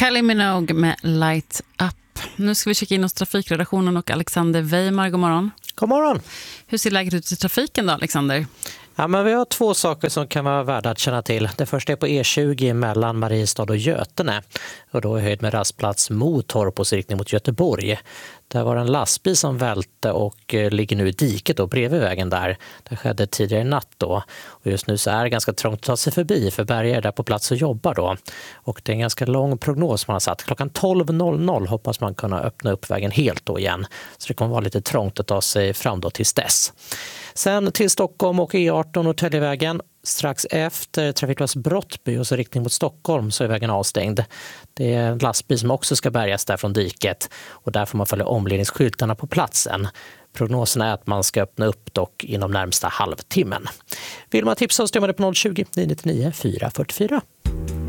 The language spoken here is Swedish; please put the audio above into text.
Kylie Minogue med Light Up. Nu ska vi checka in hos trafikredaktionen och Alexander Weimar. God morgon. God morgon. Hur ser läget ut i trafiken då, Alexander? Ja, men vi har två saker som kan vara värda att känna till. Det första är på E20 mellan Mariestad och Götene. Och då är höjd med rastplats mot Torpos riktning mot Göteborg. Där var en lastbil som välte och ligger nu i diket då, bredvid vägen där. Det skedde tidigare i natt då. Och just nu så är det ganska trångt att ta sig förbi för Berger är där på plats och jobbar då. Och det är en ganska lång prognos man har satt. Klockan 12.00 hoppas man kunna öppna upp vägen helt då igen. Så det kommer vara lite trångt att ta sig fram då tills dess. Sen till Stockholm och E18 och Täljevägen. Strax efter trafikplats Brottby och så riktning mot Stockholm så är vägen avstängd. Det är en lastbil som också ska bärgas där från diket och där får man följa omledningsskyltarna på platsen. Prognosen är att man ska öppna upp dock inom närmsta halvtimmen. Vill man tipsa oss, stämmer det på 020 999 444.